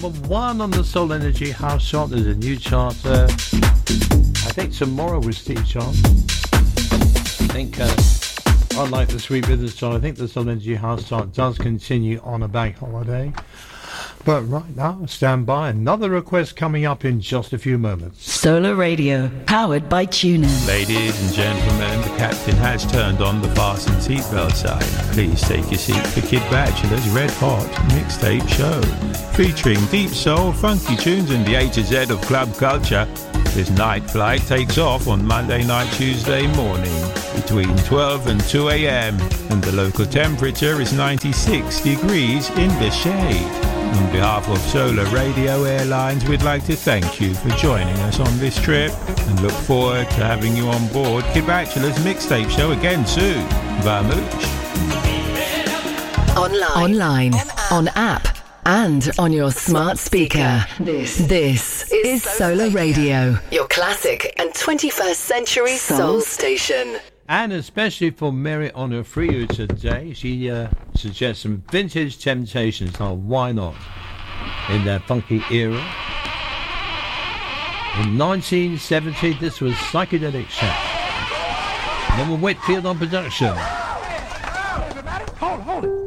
Number 1 on the Soul Energy House chart. There's a new chart. I think tomorrow was Steve chart. I think, unlike the Sweet Rhythms chart, I think the Soul Energy House chart does continue on a bank holiday. But right now, stand by. Another request coming up in just a few moments. Solar Radio, powered by TuneIn. Ladies and gentlemen, the captain has turned on the fasten seatbelt sign. Please take your seat for Kid Bachelor's Red Hot Mixtape Show. Featuring deep soul, funky tunes and the A to Z of club culture. This night flight takes off on Monday night, Tuesday morning between 12 and 2 a.m. and the local temperature is 96 degrees in the shade. On behalf of Solar Radio Airlines, we'd like to thank you for joining us on this trip and look forward to having you on board Kid Bachelor's Mixtape Show again soon. Vamoosh. Online, on app, and on your smart speaker. This is Solar Radio, your classic and 21st century soul station. And especially for Mary on her Free today, she suggests some vintage Temptations. Oh, why not? In their funky era. In 1970, this was Psychedelic Shack. Norman Whitfield on production. Hold it.